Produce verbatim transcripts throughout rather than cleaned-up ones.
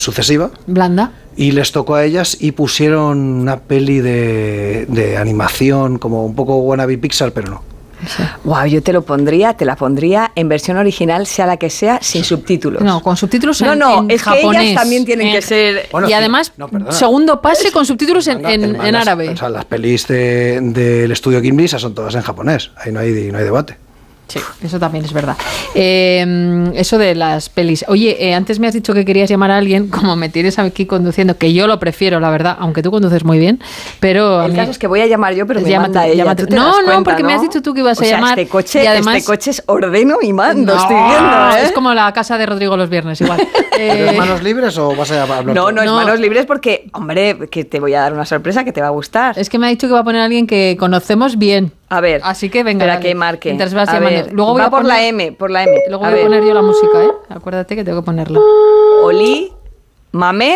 sucesiva. Blanda. Y les tocó a ellas y pusieron una peli de, de animación, como un poco wannabe Pixar, pero no. Sí. Wow, yo te lo pondría, te la pondría en versión original, sea la que sea, sin subtítulos. No, con subtítulos no, en, no, en es japonés. que ellas también tienen en, que ser... Bueno, y sí, además, no, segundo pase con subtítulos en, en, en, en árabe. Las, o sea, las pelis de, del estudio Ghibli son todas en japonés, ahí no hay, no hay debate. Sí, eso también es verdad. Eh, eso de las pelis. Oye, eh, antes me has dicho que querías llamar a alguien, como me tienes aquí conduciendo, que yo lo prefiero, la verdad, aunque tú conduces muy bien, pero... El mí... caso es que voy a llamar yo, pero me llámate, manda ella. Llámate. ¿Tú te no, das cuenta, no, porque ¿no? me has dicho tú que ibas o a sea, llamar. Este coche, y además... este coche es ordeno y mando, no, estoy viendo, ¿eh? Es como la casa de Rodrigo los viernes, igual. ¿Pero es manos libres o vas a hablar? No, no, es No. manos libres porque, hombre, que te voy a dar una sorpresa que te va a gustar. Es que me ha dicho que va a poner a alguien que conocemos bien. A ver. Así que venga, Para dale. que marque. Mientras vas A llamando. ver, Luego voy va a por poner... la M, por la M. Luego a voy a ver. poner yo la música, ¿eh? Acuérdate que tengo que ponerla. Oli, Mamen.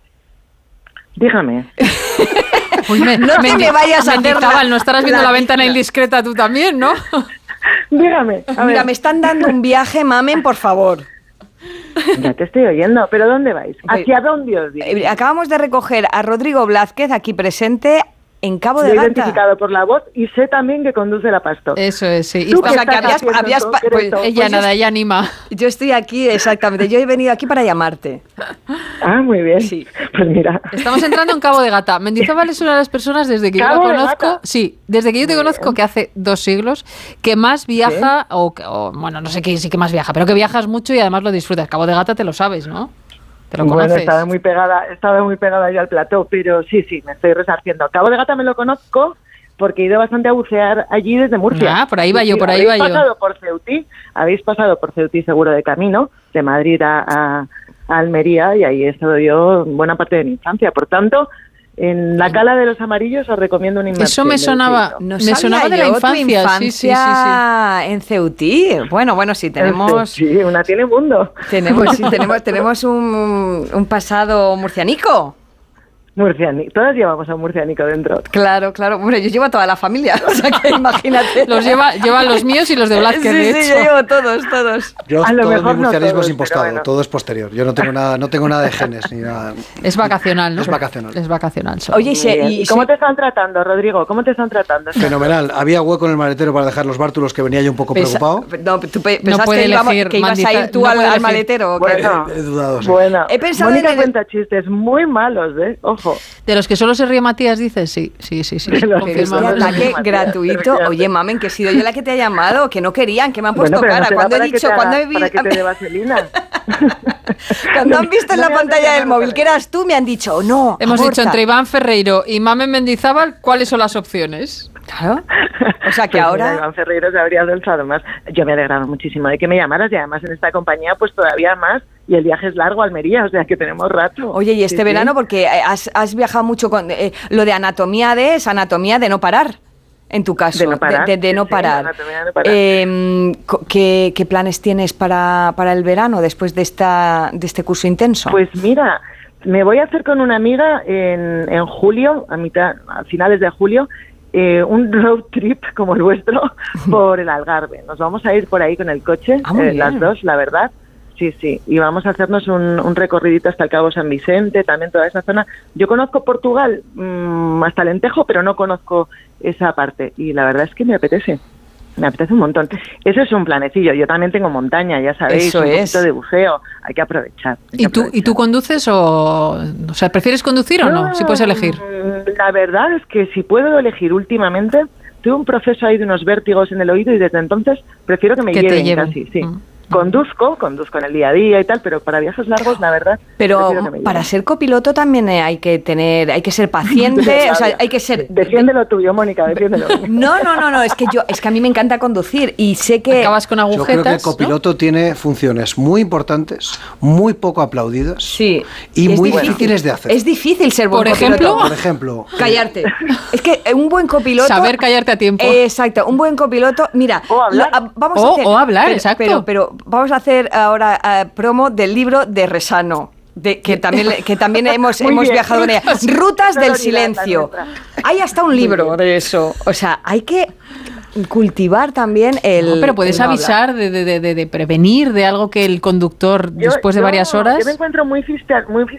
Dígame. Uy, me, No te me vayas a hacer Mendizábal, la- no estarás viendo la la ventana pista. indiscreta tú también, ¿no? Dígame. A Mira, ver. me están dando un viaje, Mamen, por favor. Ya te estoy oyendo, pero ¿dónde vais? ¿Hacia dónde os Eh, dirigís? Acabamos de recoger a Rodrigo Blázquez, aquí presente, en Cabo Lo de he Gata. identificado por la voz y sé también que conduce la Pastor. Eso es, sí. Y ¿Tú está- O qué sea, que estás habías- haciendo en habías pa- concreto? pues, ella pues nada, yo- ella anima. Yo estoy aquí, exactamente. Yo he venido aquí para llamarte. Ah, muy bien. Sí. Pues mira. Estamos entrando en Cabo de Gata. Mendizábal es una de las personas desde que yo la ¿Cabo de conozco, Gata? sí, desde que yo te Muy conozco, bien. que hace dos siglos, que más viaja, o, o, bueno, no sé qué sí que más viaja, pero que viajas mucho y además lo disfrutas. Cabo de Gata te lo sabes, ¿no? Te lo Bueno, conoces. estaba muy pegada, estaba muy pegada yo al plató, pero sí, sí, me estoy resarciendo. Cabo de Gata me lo conozco porque he ido bastante a bucear allí desde Murcia. Ah, por ahí va Sí, yo, sí, por ahí habéis va yo. pasado por Ceutí, habéis pasado por Ceutí seguro de camino, de Madrid a, a, a Almería, y ahí he estado yo buena parte de mi infancia. Por tanto, en la Cala de los Amarillos os recomiendo un inmersión. Eso me del sonaba, siglo. No me sabía sonaba de la yo tu infancia. Sí, sí, sí, sí. infancia en Ceutí. Bueno, bueno, sí, tenemos... Sí, una tiene mundo. Tenemos, sí, tenemos, tenemos un, un pasado murcianico. Murciánico. Todas llevamos a un murciánico dentro. Claro, claro. Bueno, yo llevo a toda la familia, o sea que imagínate. Los lleva, lleva los míos y los de Blázquez, Sí, de sí, hecho. yo llevo todos, todos. Yo A lo todo mejor mi no murcianismo todos, es impostado, pero bueno. todo es posterior. Yo no tengo nada, no tengo nada de genes ni nada. Es vacacional, ¿no? Es vacacional. Es vacacional. solo. Oye, y, se- Muy bien. y- ¿Y cómo se- te están tratando, Rodrigo? ¿Cómo te están tratando? Fenomenal. Había hueco en el maletero para dejar los bártulos, que venía yo un poco pesa- preocupado. No, tú pe- No pensabas puede que, íbamos- elegir, que ibas a Mandiza- ir tú no al, puede al elegir. maletero. ¿o qué? Bueno, He dudado, sí. bueno. He pensado Mónica en el- cuenta chistes muy malos, ¿eh? Ojo. De los que solo se ríe Matías, dices, sí, sí, sí, sí. De los que Pero este confirmamos. solo- ataque Matías, gratuito. efectivamente. Oye, mamen, que he sido yo la que te ha llamado, que no querían, que me han puesto Bueno, pero cara. no será Cuando he para que dicho, te cuando haga- he para que te dé visto. vaselina. Cuando han visto en No la me hagas pantalla del llamar móvil otra que eras tú, me han dicho, "Oh, no. Hemos aborta". dicho entre Iván Ferreiro y Mamen Mendizábal, ¿cuáles son las opciones? Claro. O sea que Pues ahora. mira, Iván Ferreiro se habría alzado más. Yo me he alegrado muchísimo de que me llamaras y además en esta compañía pues todavía más y el viaje es largo a Almería, o sea que tenemos rato. Oye, y este Sí, sí. verano, porque eh, has, has viajado mucho con. eh, lo de anatomía de es anatomía de no parar. En tu caso, De no parar, de, de sí, no sí, parar. anatomía de no parar. Eh, co- ¿qué, qué planes tienes para, para el verano después de esta de este curso intenso? Pues mira, me voy a hacer con una amiga en, en julio, a mitad, a finales de julio, eh, un road trip como el vuestro por el Algarve. Nos vamos a ir por ahí con el coche, Ah, muy eh, las bien. dos, la verdad. Sí, sí, y vamos a hacernos un, un recorridito hasta el Cabo San Vicente, también toda esa zona. Yo conozco Portugal mmm, hasta Alentejo, pero no conozco esa parte y la verdad es que me apetece. Me apetece un montón. Eso es un planecillo. Yo también tengo montaña, ya sabéis, Eso un es. poquito de buceo. Hay que aprovechar. hay que ¿Y tú, ¿Y aprovechar. tú conduces o...? O sea, ¿prefieres conducir o no? Si puedes elegir. Mm, La verdad es que si puedo elegir últimamente, tuve un proceso ahí de unos vértigos en el oído y desde entonces prefiero que me Que te lleven, lleven. casi, sí. Mm. Conduzco, conduzco en el día a día y tal, pero para viajes largos, la verdad, Pero prefiero que me para lleven. ser copiloto también eh, hay que tener, hay que ser paciente, o sea, hay que ser. Defiende lo tuyo, Mónica, defiéndelo. No, no, no, no, es que yo, es que a mí me encanta conducir y sé que. Acabas con Yo creo que el agujetas, ¿no? copiloto tiene funciones muy importantes, muy poco aplaudidas Sí. y es muy difícil. difíciles de hacer. Es difícil ser buen Por copiloto. ejemplo, Por ejemplo, Callarte. Es que un buen copiloto. Saber callarte a tiempo. Exacto, un buen copiloto. Mira, O hablar. lo- a- vamos a O- hacer. o hablar, pero, exacto. Pero, pero vamos a hacer ahora eh, promo del libro de Resano. De, que también le- que también hemos, Muy hemos bien. viajado con ella. Rutas. Rutas del Sororidad, silencio. la nuestra. Hay hasta un libro de eso. O sea, hay que cultivar también el. No, pero puedes el no avisar hablar. de, de, de, de prevenir de algo que el conductor, Yo- después de yo- varias horas... Yo me encuentro muy, fiscal, muy